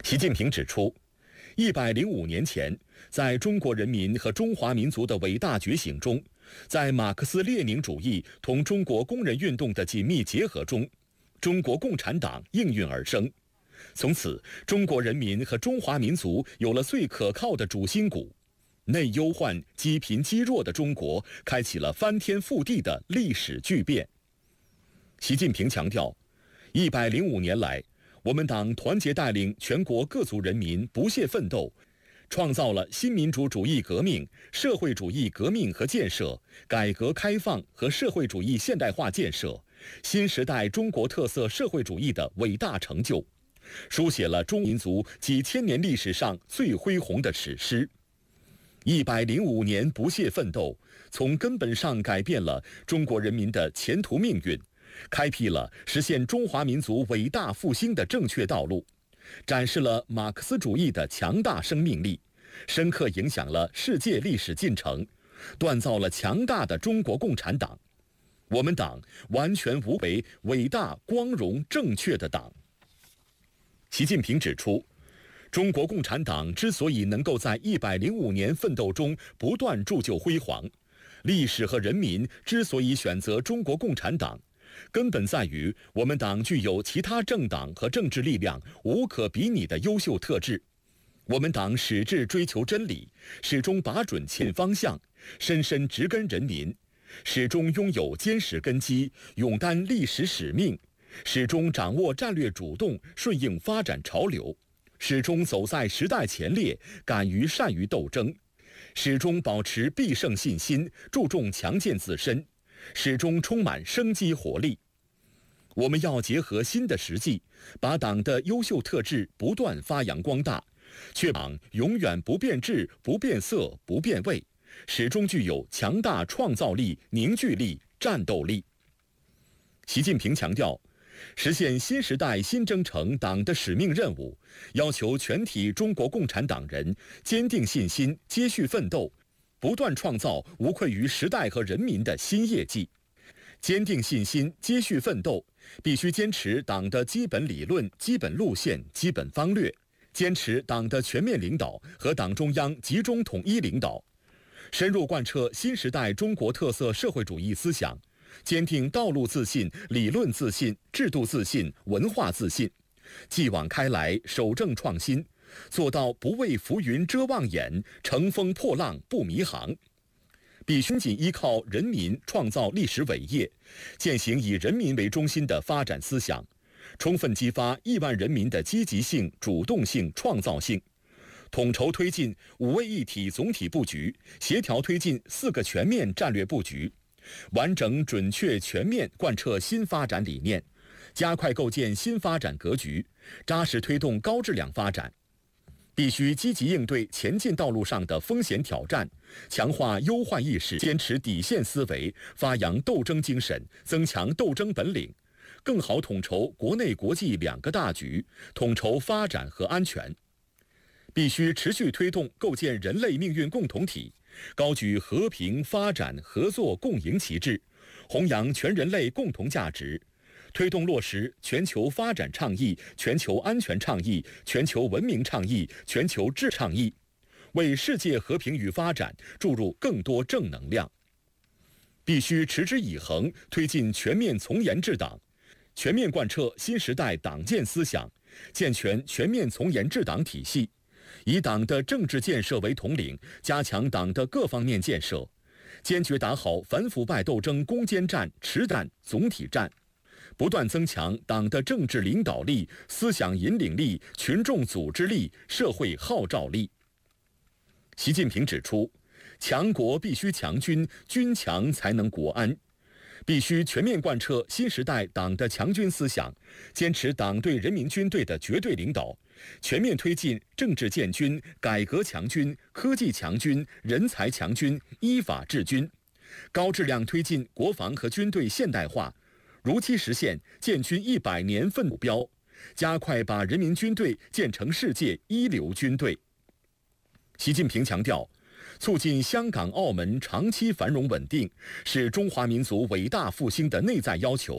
习近平指出，105年前，在中国人民和中华民族的伟大觉醒中，在马克思列宁主义同中国工人运动的紧密结合中，中国共产党应运而生。从此，中国人民和中华民族有了最可靠的主心骨。内忧患、积贫积弱的中国开启了翻天覆地的历史巨变。习近平强调，105年来，我们党团结带领全国各族人民不懈奋斗，创造了新民主主义革命、社会主义革命和建设、改革开放和社会主义现代化建设、新时代中国特色社会主义的伟大成就，书写了中国民族几千年历史上最恢宏的史诗。105年不懈奋斗，从根本上改变了中国人民的前途命运，开辟了实现中华民族伟大复兴的正确道路，展示了马克思主义的强大生命力，深刻影响了世界历史进程，锻造了强大的中国共产党。我们党完全无为伟大、光荣、正确的党。习近平指出，中国共产党之所以能够在105年奋斗中不断铸就辉煌，历史和人民之所以选择中国共产党，根本在于我们党具有其他政党和政治力量无可比拟的优秀特质。我们党始志追求真理，始终把准前进方向，深深植根人民，始终拥有坚实根基，勇担历史使命，始终掌握战略主动，顺应发展潮流，始终走在时代前列，敢于善于斗争，始终保持必胜信心，注重强健自身，始终充满生机活力。我们要结合新的实际，把党的优秀特质不断发扬光大，确保永远不变质、不变色、不变味，始终具有强大创造力、凝聚力、战斗力。习近平强调，实现新时代新征程党的使命任务，要求全体中国共产党人坚定信心，接续奋斗，不断创造无愧于时代和人民的新业绩。坚定信心，接续奋斗，必须坚持党的基本理论、基本路线、基本方略，坚持党的全面领导和党中央集中统一领导，深入贯彻新时代中国特色社会主义思想，坚定道路自信、理论自信、制度自信、文化自信，继往开来，守正创新，做到不为浮云遮望眼，乘风破浪不迷航。必须紧依靠人民创造历史伟业，践行以人民为中心的发展思想，充分激发亿万人民的积极性、主动性、创造性，统筹推进5位一体总体布局，协调推进4个全面战略布局，完整、准确、全面贯彻新发展理念，加快构建新发展格局，扎实推动高质量发展。必须积极应对前进道路上的风险挑战，强化忧患意识，坚持底线思维，发扬斗争精神，增强斗争本领，更好统筹国内国际2个大局，统筹发展和安全。必须持续推动构建人类命运共同体，高举和平、发展、合作、共赢旗帜，弘扬全人类共同价值，推动落实全球发展倡议、全球安全倡议、全球文明倡议、全球治倡议，为世界和平与发展注入更多正能量。必须持之以恒推进全面从严治党，全面贯彻新时代党建思想，健全全面从严治党体系，以党的政治建设为统领，加强党的各方面建设，坚决打好反腐败斗争攻坚战、实战、总体战，不断增强党的政治领导力、思想引领力、群众组织力、社会号召力。习近平指出，强国必须强军，军强才能国安。必须全面贯彻新时代党的强军思想，坚持党对人民军队的绝对领导，全面推进政治建军、改革强军、科技强军、人才强军、依法治军，高质量推进国防和军队现代化，如期实现建军100年奋目标，加快把人民军队建成世界一流军队。习近平强调，促进香港、澳门长期繁荣稳定，是中华民族伟大复兴的内在要求。